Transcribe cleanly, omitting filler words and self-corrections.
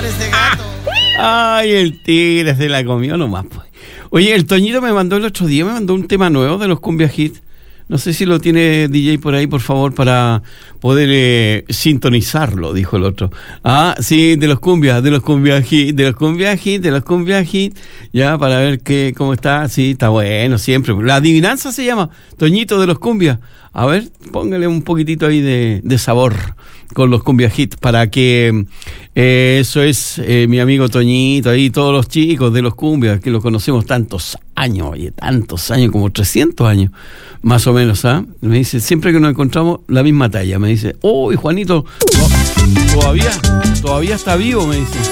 Pobres de gato. Ay, el tigre se la comió nomás, pues. Oye, el Toñito me mandó el otro día, me mandó un tema nuevo de los Cumbia Hit. No sé si lo tiene DJ por ahí, por favor, para poder sintonizarlo, dijo el otro. Ah, sí, de los Cumbia Hit, ya, para ver cómo está. Sí, está bueno, siempre. La adivinanza se llama Toñito de los Cumbia. A ver, póngale un poquitito ahí de sabor con los Cumbia Hit, para que eso es mi amigo Toñito, ahí todos los chicos de los Cumbia, que lo conocemos tantos años, oye, tantos años, como 300 años, más o menos, ¿ah? Me dice, siempre que nos encontramos, la misma talla, me dice, uy, Juanito, todavía está vivo, me dice.